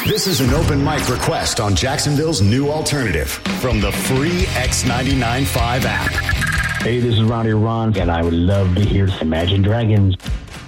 This is an open mic request on Jacksonville's new alternative from the free X99.5 app. Hey, this is Ronnie Ron, and I would love to hear some Imagine Dragons.